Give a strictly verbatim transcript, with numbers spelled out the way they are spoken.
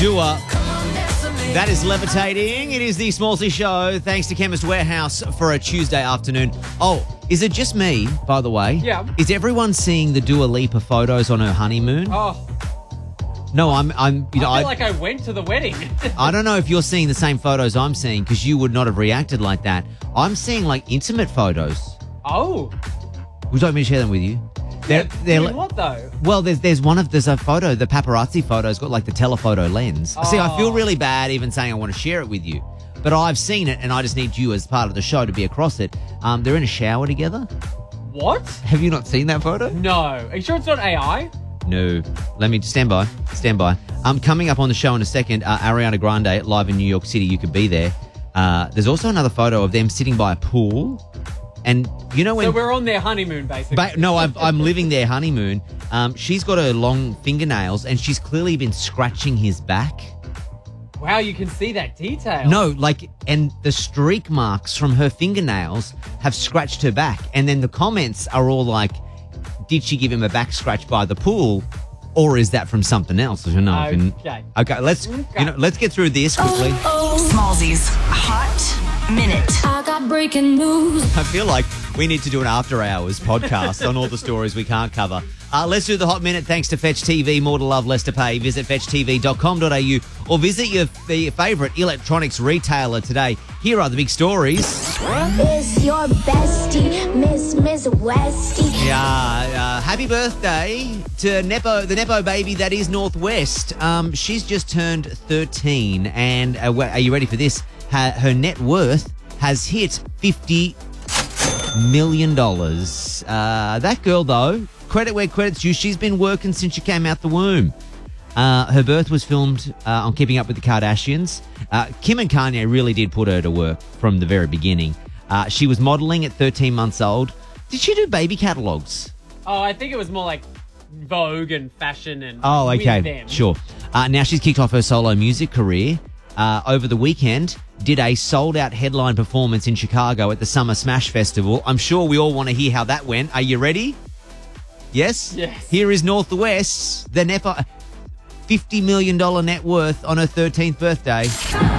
Dua. That is Levitating. It is the Smallsy Show. Thanks to Chemist Warehouse for a Tuesday afternoon. Oh, is it just me, by the way? Yeah. Is everyone seeing the Dua Lipa photos on her honeymoon? Oh, No, I'm. I'm. You know, I feel I, like I went to the wedding. I don't know if you're seeing the same photos I'm seeing because you would not have reacted like that. I'm seeing like intimate photos. Oh. Would you like me to share them with you? They're, they're Doing li- what though? Well, there's there's one of there's a photo. The paparazzi photo's got like the telephoto lens. See, I feel Oh. really bad even saying I want to share it with you, but I've seen it and I just need you as part of the show to be across it. Um, they're in a shower together. What? Have you not seen that photo? No. Are you sure it's not A I? No. Let me stand by. Stand by. Um, coming up on the show in a second, uh, Ariana Grande live in New York City. You could be there. Uh, there's also another photo of them sitting by a pool. And you know when... So we're on their honeymoon, basically. Ba- no, I've, I'm living their honeymoon. Um, she's got her long fingernails and she's clearly been scratching his back. Wow, you can see that detail. No, like, and the streak marks from her fingernails have scratched her back. And then the comments are all like, did she give him a back scratch by the pool? Or is that from something else? I don't know. Okay. Okay, let's, Okay. you know, let's get through this quickly. Smallsy's Hot Minute. I got breaking news. I feel like we need to do an after hours podcast on all the stories we can't cover. Uh, let's do the Hot Minute thanks to Fetch T V. More to love, less to pay. Visit fetch t v dot com dot a u or visit your, your favourite electronics retailer today. Here are the big stories. It's your bestie, Miss Miss Westie. Yeah, uh, happy birthday to Nepo, the Nepo baby that is Northwest. Um, she's just turned thirteen, and uh, wh- are you ready for this? Ha- her net worth has hit fifty million dollars. Uh, that girl, though, credit where credit's due. She's been working since she came out the womb. Uh, her birth was filmed uh, on Keeping Up with the Kardashians. Uh, Kim and Kanye really did put her to work from the very beginning. Uh, she was modeling at thirteen months old. Did she do baby catalogs? Oh, I think it was more like Vogue and fashion and Oh, with okay, them. sure. Uh, now she's kicked off her solo music career. Uh, over the weekend, did a sold-out headline performance in Chicago at the Summer Smash Festival. I'm sure we all want to hear how that went. Are you ready? Yes? Yes. Here is Northwest, the Nepo, fifty million dollars net worth on her thirteenth birthday.